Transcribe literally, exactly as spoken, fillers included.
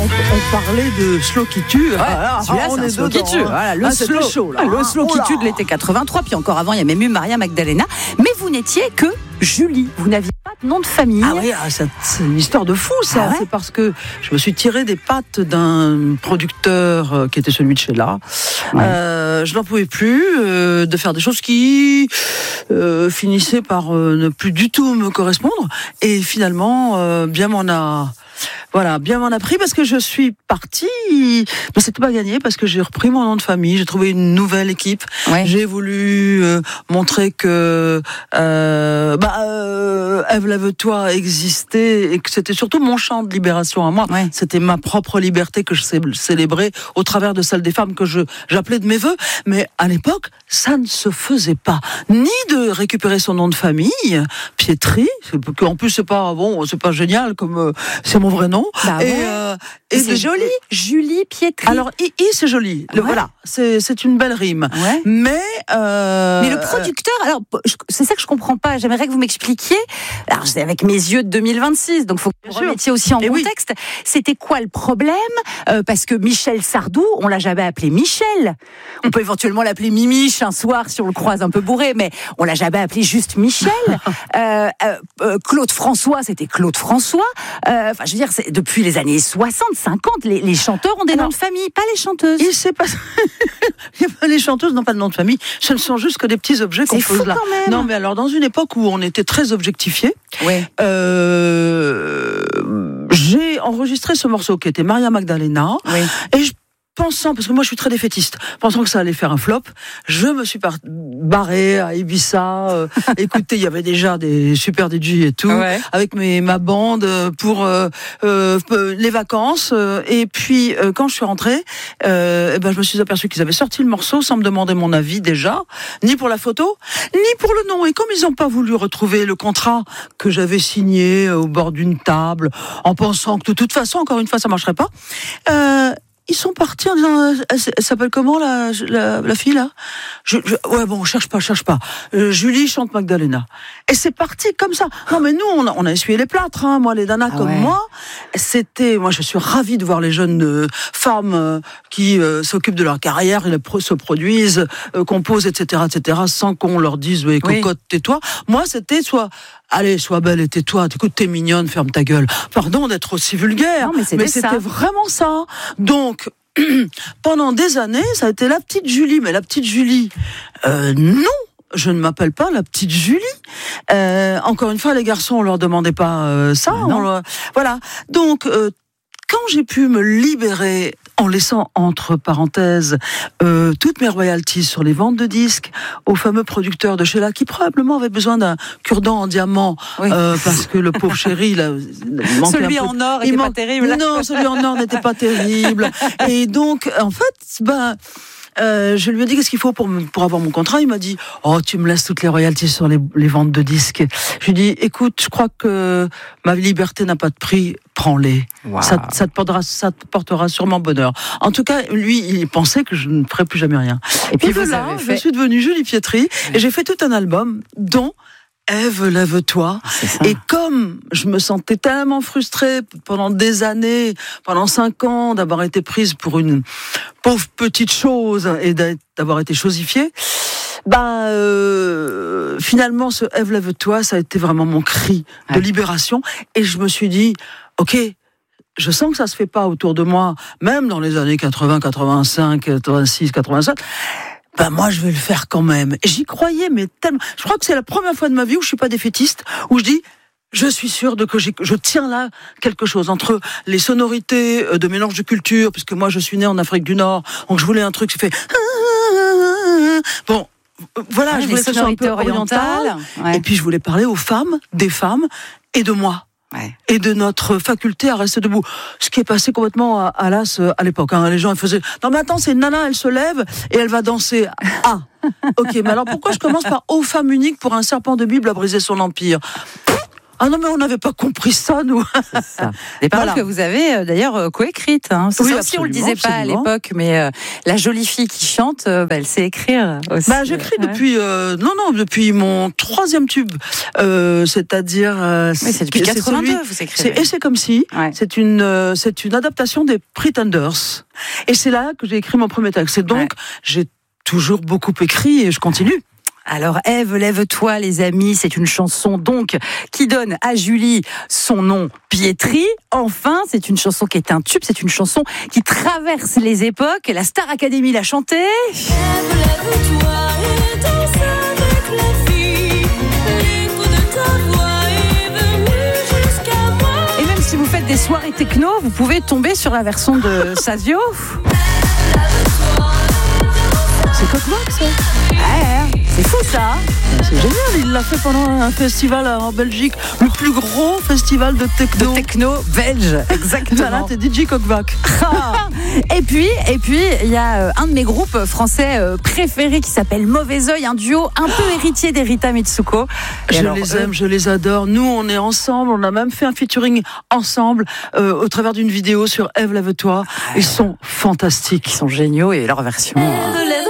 on, on parlait de Slow qui tue. Ouais, ah, celui-là, c'est un slow qui tue. Voilà, le ah, slow, chaud, là. le slow Oh qui là. tue de l'été quatre-vingt-trois. Puis encore avant, il y a même eu Maria Magdalena. Mais vous n'étiez que Julie. Vous n'aviez pas de nom de famille. Ah oui, ah, ça, c'est une histoire de fou, ça. Ah ouais. C'est parce que je me suis tiré des pattes d'un producteur euh, qui était celui de Sheila. Ouais. Euh, je n'en pouvais plus euh, de faire des choses qui euh, finissaient par euh, ne plus du tout me correspondre. Et finalement, euh, bien m'en a... Voilà, bien m'en a pris parce que je suis partie, mais c'était pas gagné parce que j'ai repris mon nom de famille, j'ai trouvé une nouvelle équipe, Ouais. j'ai voulu euh, montrer que euh, bah, euh, Ève Lève-toi existait et que c'était surtout mon chant de libération à moi, Ouais. c'était ma propre liberté que je cé- célébrais au travers de celle des femmes que je j'appelais de mes vœux, mais à l'époque ça ne se faisait pas, ni de récupérer son nom de famille, Pietri, c'est- en plus c'est pas bon, c'est pas génial comme euh, c'est mon vrai nom. Bah et ouais. euh, Et et c'est de- joli, Julie Pietri. Alors I, I c'est joli, le, Ouais. voilà, c'est c'est une belle rime. Ouais. Mais euh, Mais le producteur, alors je- c'est ça que je comprends pas. J'aimerais que vous m'expliquiez. Alors c'est avec mes yeux de deux mille vingt-six, donc faut que vous Bien sûr. remettiez aussi en Et oui. contexte. C'était quoi le problème? Euh, Parce que Michel Sardou, on l'a jamais appelé Michel. On peut éventuellement l'appeler Mimiche un soir si on le croise un peu bourré, mais on l'a jamais appelé juste Michel. euh, euh, euh, Claude François, c'était Claude François. Euh, Enfin, je veux dire, c'est depuis les années soixante, cinquante, les, les chanteurs ont des Alors, noms de famille, pas les chanteuses. il s'est pas... les chanteuses n'ont pas de nom de famille, ce ne sont juste que des petits objets qu'on C'est fou pose là. quand même. Non, mais alors dans une époque où on était très objectifiés, Ouais. euh, j'ai enregistré ce morceau qui était Maria Magdalena, Oui. et je pensant, parce que moi je suis très défaitiste, pensant que ça allait faire un flop, je me suis par- barrée à Ibiza. Euh, écoutez, il y avait déjà des super D J et tout, Ouais. avec mes, ma bande pour euh, euh, les vacances. Euh, et puis euh, quand je suis rentrée, euh, eh ben, je me suis aperçue qu'ils avaient sorti le morceau sans me demander mon avis déjà, ni pour la photo, ni pour le nom. Et comme ils n'ont pas voulu retrouver le contrat que j'avais signé au bord d'une table, en pensant que de toute façon, encore une fois, ça marcherait pas, euh, ils sont partis en disant, elle, elle s'appelle comment la, la, la fille là je, je, ouais bon, cherche pas, cherche pas. Euh, Julie chante Magdalena. Et c'est parti comme ça. Non mais nous, on a, on a essuyé les plâtres, hein, moi les nanas Ah comme ouais. moi. C'était, moi je suis ravie de voir les jeunes euh, femmes euh, qui euh, s'occupent de leur carrière, et pro, se produisent, euh, composent, et cetera, et cetera, sans qu'on leur dise, ouais, Oui. cocotte, tais-toi. Moi c'était soit, allez, sois belle et tais-toi, écoute, t'es mignonne, ferme ta gueule. Pardon d'être aussi vulgaire, Non, mais c'était c'était ça. vraiment ça. Donc, pendant des années, ça a été la petite Julie. Mais la petite Julie, euh, non, je ne m'appelle pas la petite Julie. Euh, encore une fois, les garçons, on leur demandait pas euh, ça. Ah non. On leur- voilà. Donc, euh, quand j'ai pu me libérer en laissant entre parenthèses euh, toutes mes royalties sur les ventes de disques au fameux producteur de Sheila qui probablement avait besoin d'un cure-dent en diamant, Oui. euh, parce que le pauvre chéri, là, il manquait Celui un peu de- en or il était pas manque- terrible. Non, celui en or n'était pas terrible. Et donc, en fait, ben. Euh, je lui ai dit qu'est-ce qu'il faut pour, me- pour avoir mon contrat. Il m'a dit oh tu me laisses toutes les royalties sur les, les ventes de disques. Je lui ai dit écoute je crois que ma liberté n'a pas de prix, prends-les. Wow. Ça, ça te portera ça te portera sûrement bonheur. En tout cas lui il pensait que je ne ferais plus jamais rien. Et puis Et vous voilà, avez je fait. suis devenue Julie Pietri et j'ai fait tout un album dont Ève Lève-toi. C'est ça. Et comme je me sentais tellement frustrée pendant des années, pendant cinq ans, d'avoir été prise pour une pauvre petite chose et d'être- d'avoir été chosifiée, ben euh, finalement ce Ève Lève-toi, ça a été vraiment mon cri de Ouais. libération. Et je me suis dit, ok, je sens que ça se fait pas autour de moi, même dans les années quatre-vingts, quatre-vingt-cinq, quatre-vingt-six, quatre-vingt-sept. Ben moi je vais le faire quand même. Et j'y croyais, mais tellement. Je crois que c'est la première fois de ma vie où je suis pas défaitiste, où je dis. Je suis sûre de que j'ai- je tiens là quelque chose entre les sonorités de mélange de culture, puisque moi je suis née en Afrique du Nord, donc je voulais un truc qui fait bon. Voilà, Ouais, je des voulais que ce soit un peu sonorités oriental. orientales. Ouais. Et puis je voulais parler aux femmes, des femmes et de moi. Ouais. Et de notre faculté à rester debout. Ce qui est passé complètement à, à l'as euh, à l'époque. Hein. Les gens ils faisaient non mais attends, c'est une nana, elle se lève et elle va danser. Ah, ok, mais alors pourquoi je commence par ô femme unique pour un serpent de Bible à briser son empire? Ah non, mais on n'avait pas compris ça, nous. C'est ça. Des paroles Voilà. que vous avez euh, d'ailleurs euh, coécrites. Hein. C'est Oui, ça aussi, on le absolument, disait pas absolument. à l'époque, mais euh, la jolie fille qui chante, euh, bah, elle sait écrire aussi. Bah, j'écris Ouais. depuis, euh, non, non, depuis mon troisième tube. Euh, c'est-à-dire, euh, Oui, c'est depuis quatre-vingt-deux, celui- vous c'est, écrivez. et c'est comme si, Ouais. c'est une, euh, c'est une adaptation des Pretenders. Et c'est là que j'ai écrit mon premier texte. Et donc, Ouais. j'ai toujours beaucoup écrit et je continue. Alors Ève, lève-toi les amis, c'est une chanson donc qui donne à Julie son nom Pietri. Enfin, c'est une chanson qui est un tube, c'est une chanson qui traverse les époques. La Star Academy l'a chantée. Ève, lève-toi et danse avec la vie. L'écho de ta voix est venu jusqu'à moi. Et même si vous faites des soirées techno, vous pouvez tomber sur la version de Sazio. C'est Cockbox, ça. Ouais, c'est fou ça. C'est génial. Il l'a fait pendant un festival en Belgique, le plus gros festival de De techno. techno belge, Voilà, exactement. t'es D J Cockback. Et puis, et puis, il y a euh, un de mes groupes français euh, préférés qui s'appelle Mauvais Oeil, un duo un peu héritier d'Erita Mitsuko. Et Je alors, les eux, aime, je les adore. Nous, on est ensemble. On a même fait un featuring ensemble euh, au travers d'une vidéo sur Ève, lève-toi. Ils sont fantastiques. Ils sont géniaux et leur version. Ève, lève-toi.